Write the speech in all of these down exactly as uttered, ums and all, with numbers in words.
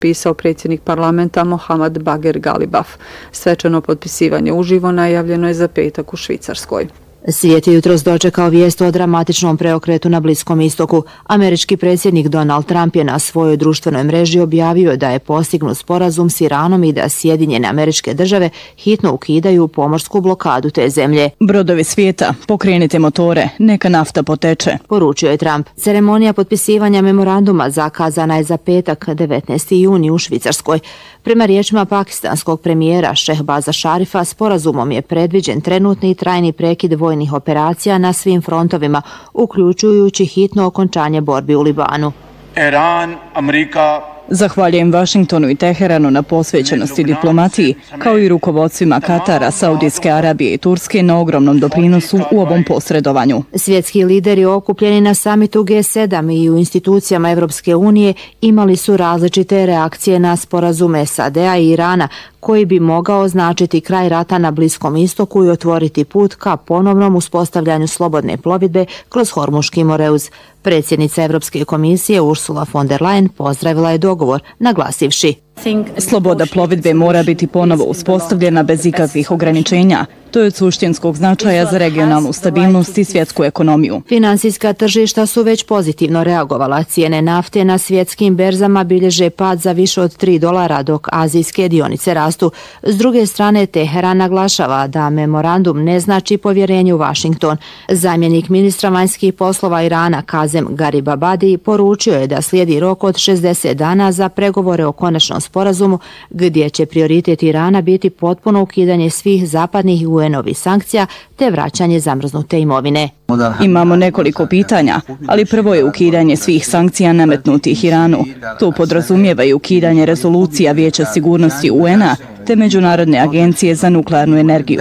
pisao predsjednik parlamenta Mohamed Bager Galibaf. Svečano potpisivanje uživo najavljeno je za petak u Švicarskoj. Svijet je jutros dočekao vijest o dramatičnom preokretu na Bliskom istoku. Američki predsjednik Donald Trump je na svojoj društvenoj mreži objavio da je postignut sporazum s Iranom i da Sjedinjene Američke Države hitno ukidaju pomorsku blokadu te zemlje. Brodovi svijeta, pokrenite motore, neka nafta poteče, poručio je Trump. Ceremonija potpisivanja memoranduma zakazana je za petak devetnaesti juni u Švicarskoj. Prema riječima pakistanskog premijera Šehbaza Šarifa, sporazumom je predviđen trenutni i trajni prekid vojnih operacija na svim frontovima, uključujući hitno okončanje borbi u Libanu. Iran, Amerika... Zahvaljujem Vašingtonu i Teheranu na posvećenosti diplomatiji, kao i rukovodstvima Katara, Saudijske Arabije i Turske na ogromnom doprinosu u ovom posredovanju. Svjetski lideri okupljeni na samitu G sedam i u institucijama Evropske unije imali su različite reakcije na sporazume S A D-a i Irana, koji bi mogao značiti kraj rata na Bliskom istoku i otvoriti put ka ponovnom uspostavljanju slobodne plovidbe kroz Hormuški moreuz. Predsjednica Evropske komisije Ursula von der Leyen pozdravila je dogovor, naglasivši: sloboda plovidbe mora biti ponovo uspostavljena bez ikakvih ograničenja. To je od suštinskog značaja za regionalnu stabilnost i svjetsku ekonomiju. Finansijska tržišta su već pozitivno reagovala. Cijene nafte na svjetskim berzama bilježe pad za više od tri dolara, dok azijske dionice rastu. S druge strane, Teheran naglašava da memorandum ne znači povjerenje u Washington. Zamjenik ministra vanjskih poslova Irana Kazem Garibabadi poručio je da slijedi rok od šezdeset dana za pregovore o konačnom sporazumu, gdje će prioritet Irana biti potpuno ukidanje svih zapadnih U N-ovih sankcija te vraćanje zamrznute imovine. Imamo nekoliko pitanja, ali prvo je ukidanje svih sankcija nametnutih Iranu. To podrazumijeva i ukidanje rezolucija Vijeća sigurnosti U N-a te Međunarodne agencije za nuklearnu energiju.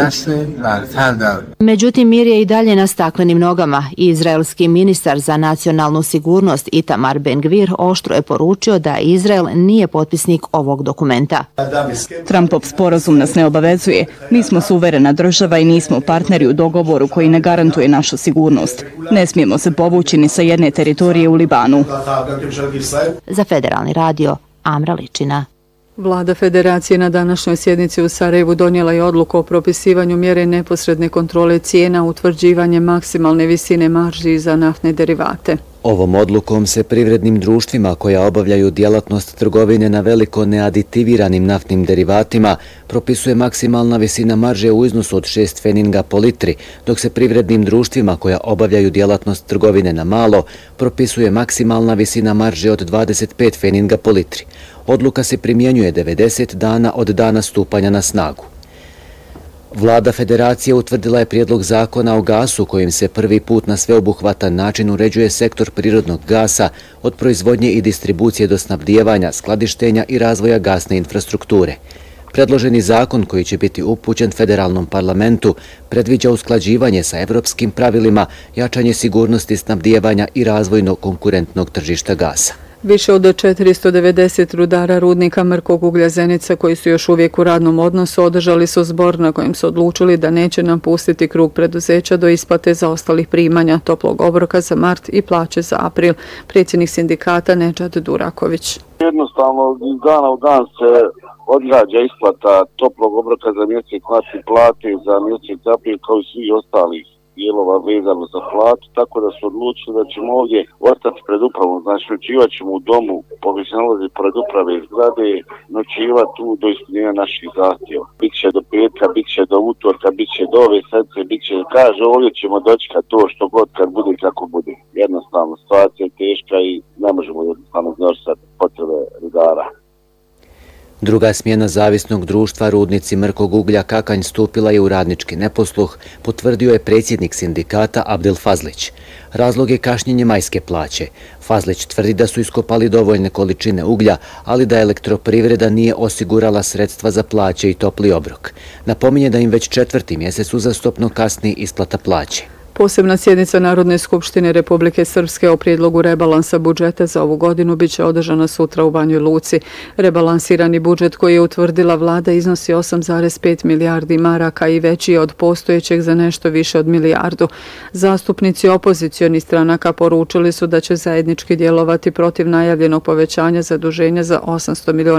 Međutim, mir je i dalje na staklenim nogama. Izraelski ministar za nacionalnu sigurnost Itamar Ben-Gvir oštro je poručio da Izrael nije potpisnik ovog dokumenta. Trumpov sporazum nas ne obavezuje. Mi smo suverena država i nismo partneri u dogovoru koji ne garantuje našu sigurnost. Ne smijemo se povući ni sa jedne teritorije u Libanu. Za Federalni radio, Amra Ličina. Vlada Federacije na današnjoj sjednici u Sarajevu donijela je odluku o propisivanju mjere neposredne kontrole cijena, utvrđivanje maksimalne visine marži za naftne derivate. Ovom odlukom se privrednim društvima koja obavljaju djelatnost trgovine na veliko neaditiviranim naftnim derivatima propisuje maksimalna visina marže u iznosu od šest feninga po litri, dok se privrednim društvima koja obavljaju djelatnost trgovine na malo propisuje maksimalna visina marže od dvadeset pet feninga po litri. Odluka se primjenjuje devedeset dana od dana stupanja na snagu. Vlada Federacije utvrdila je prijedlog zakona o gasu kojim se prvi put na sveobuhvatan način uređuje sektor prirodnog gasa od proizvodnje i distribucije do snabdijevanja, skladištenja i razvoja gasne infrastrukture. Predloženi zakon koji će biti upućen federalnom parlamentu predviđa usklađivanje sa evropskim pravilima, jačanje sigurnosti snabdijevanja i razvojno konkurentnog tržišta gasa. Više od četiristo devedeset rudara rudnika mrkog uglja Zenica koji su još uvijek u radnom odnosu održali su zbor na kojem su odlučili da neće napustiti krug preduzeća do isplate zaostalih primanja, toplog obroka za mart i plaće za april. Predsjednik sindikata Nedžad Duraković. Jednostavno iz dana u dan se odgađa isplata toplog obroka za mjesec mart i plate za mjesec april kao i svi ostali dijelova vezano za platu, tako da su odlučili da ćemo ovdje ostati pred upravom, znači noćivat ćemo u domu, pošto se nalazi pred uprave zgrade, noćivat tu do ispunjenja naših zahtjeva. Biće do petka, biće do utorka, biće do ove sedmice, biće, kaže ovdje ćemo dočekati to što god kad bude kako bude. Jednostavno, situacija je teška i ne možemo jednostavno iznositi potrebe rudara. Druga smjena zavisnog društva Rudnici mrkog uglja Kakanj stupila je u radnički neposluh, potvrdio je predsjednik sindikata Abdel Fazlić. Razlog je kašnjenje majske plaće. Fazlić tvrdi da su iskopali dovoljne količine uglja, ali da elektroprivreda nije osigurala sredstva za plaće i topli obrok. Napominje da im već četvrti mjesec uzastopno kasni isplata plaće. Posebna sjednica Narodne skupštine Republike Srpske o prijedlogu rebalansa budžeta za ovu godinu biće održana sutra u Banjoj Luci. Rebalansirani budžet koji je utvrdila vlada iznosi osam zarez pet milijardi maraka i veći je od postojećeg za nešto više od milijardu. Zastupnici opozicionih stranaka poručili su da će zajednički djelovati protiv najavljenog povećanja zaduženja za osamsto miliona